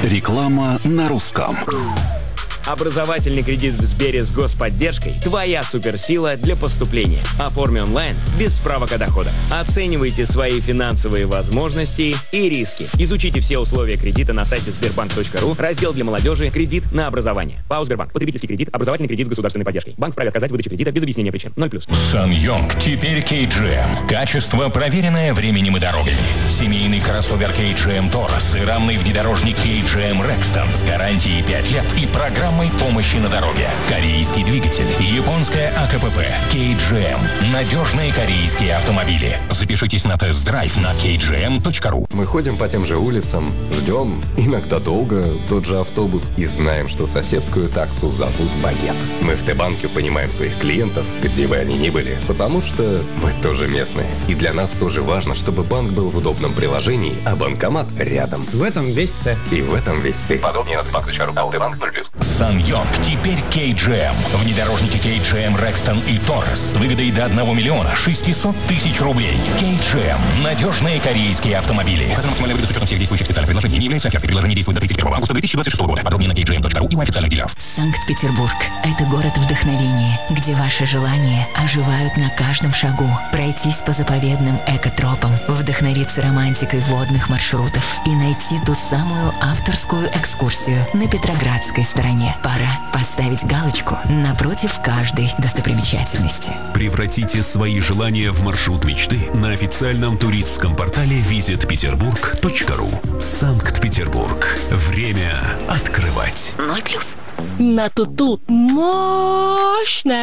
Реклама на русском. Образовательный кредит в Сбере с господдержкой – твоя суперсила для поступления. Оформи онлайн, без справок о доходах. Оценивайте свои финансовые возможности и риски. Изучите все условия кредита на сайте sberbank.ru, раздел для молодежи «Кредит на образование». ПАО «Сбербанк». Потребительский кредит, образовательный кредит с государственной поддержкой. Банк вправе отказать в выдаче кредита без объяснения причин. 0+. SsangYong теперь KGM. Качество, проверенное временем и дорогами. Семейный кроссовер KGM Taurus и рамный внедорожник KGM Rexton с гарантией 5 лет и программой помощи на дороге. Корейский двигатель, японская АКПП, KGM. Надежные корейские автомобили. Запишитесь на тест-драйв на kgm.ru. Мы ходим по тем же улицам, ждем, иногда долго, тот же автобус и знаем, что соседскую таксу зовут Багет. Мы в Т-банке понимаем своих клиентов, где бы они ни были, потому что мы тоже местные. И для нас тоже важно, чтобы банк был в удобном приложении, а банкомат рядом. В этом весь Т. И в этом весь ты. Подробнее на Т-банк.ру. А у Т-банк 0+. SsangYong теперь KGM. Внедорожники KGM Rexton и Taurus с выгодой до 1 миллиона 600 тысяч рублей. KGM. Надежные корейские автомобили. Максимальная выгода с учетом всех действующих специальных предложений не является офертой. Предложение действует до 31 августа 2026 года. Подробнее на kgm.ru и у официальных дилеров. Санкт-Петербург – это город вдохновения, где ваши желания оживают на каждом шагу. Пройтись по заповедным экотропам, вдохновиться романтикой водных маршрутов и найти ту самую авторскую экскурсию на Петроградской стороне. Пора поставить галочку напротив каждой достопримечательности. Превратите свои желания в маршрут мечты на официальном туристском портале visitpeterburg.ru. Санкт-Петербург. Время открывать. 0+. На туту мощная